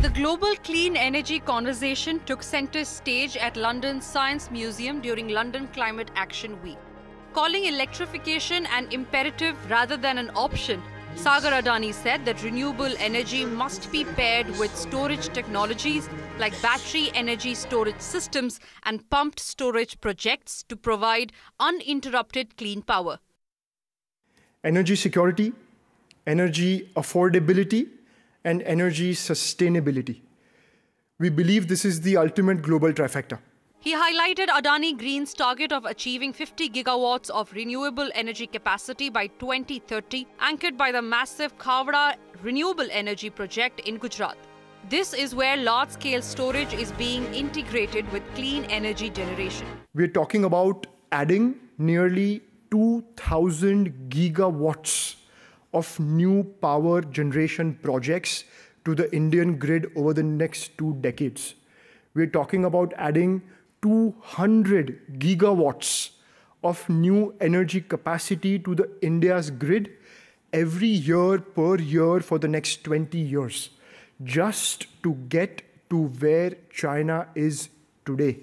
The global clean energy conversation took center stage at London's Science Museum during London Climate Action Week. Calling electrification an imperative rather than an option, Sagar Adani said that renewable energy must be paired with storage technologies like battery energy storage systems and pumped storage projects to provide uninterrupted clean power. Energy security, energy affordability, and energy sustainability. We believe this is the ultimate global trifecta. He highlighted Adani Green's target of achieving 50 gigawatts of renewable energy capacity by 2030, anchored by the massive Khavda renewable energy project in Gujarat. This is where large-scale storage is being integrated with clean energy generation. We're talking about adding nearly 2,000 gigawatts of new power generation projects to the Indian grid over the next 2 decades. We're talking about adding 200 gigawatts of new energy capacity to the India's grid every year per year for the next 20 years, just to get to where China is today.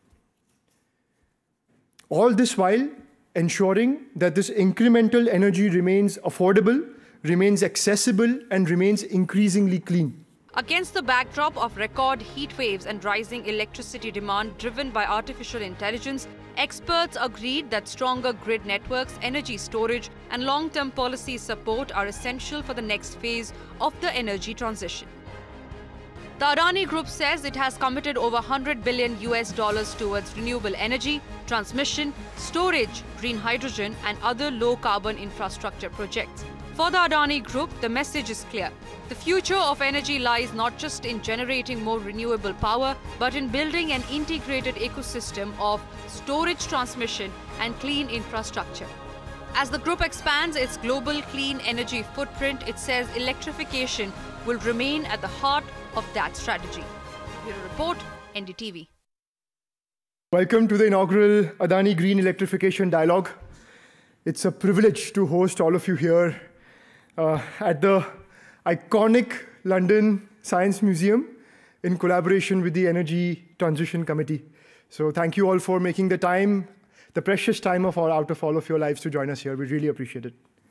All this while ensuring that this incremental energy remains affordable, remains accessible, and remains increasingly clean. Against the backdrop of record heat waves and rising electricity demand driven by artificial intelligence, experts agreed that stronger grid networks, energy storage, and long-term policy support are essential for the next phase of the energy transition. The Adani Group says it has committed over $100 billion towards renewable energy, transmission, storage, green hydrogen, and other low-carbon infrastructure projects. For the Adani Group, the message is clear. The future of energy lies not just in generating more renewable power, but in building an integrated ecosystem of storage, transmission, and clean infrastructure. As the group expands its global clean energy footprint, it says electrification will remain at the heart of that strategy. Bureau Report, NDTV. Welcome to the inaugural Adani Green Electrification Dialogue. It's a privilege to host all of you here at the iconic London Science Museum in collaboration with the Energy Transition Committee. So thank you all for making the time, the precious time out of all of your lives to join us here. We really appreciate it.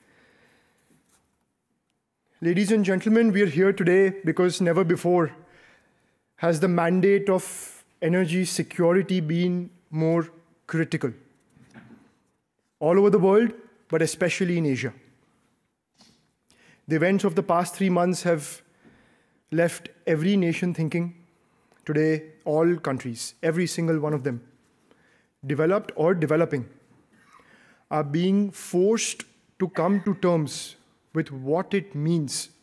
Ladies and gentlemen, we are here today because never before has the mandate of energy security been more critical. All over the world, but especially in Asia. The events of the past 3 months have left every nation thinking. Today, all countries, every single one of them, developed or developing, are being forced to come to terms with what it means